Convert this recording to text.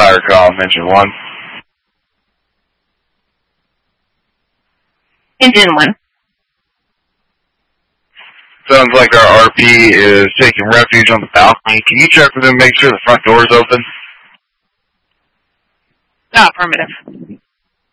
fire call, engine 1. Engine 1. Sounds like our RP is taking refuge on the balcony. Can you check with him and make sure the front door is open? Affirmative.